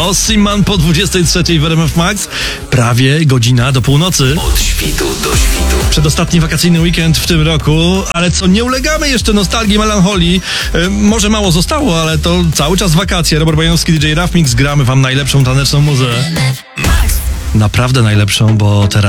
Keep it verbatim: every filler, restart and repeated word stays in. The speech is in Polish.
Mossy Man po dwudziestej trzeciej w R M F Max. Prawie godzina do północy. Od świtu do świtu. Przedostatni wakacyjny weekend w tym roku, ale co, nie ulegamy jeszcze nostalgii, melancholii. E, może mało zostało, ale to cały czas wakacje. Robert Bojowski, D J Raf Mix, gramy wam najlepszą taneczną muzę. Naprawdę najlepszą, bo teraz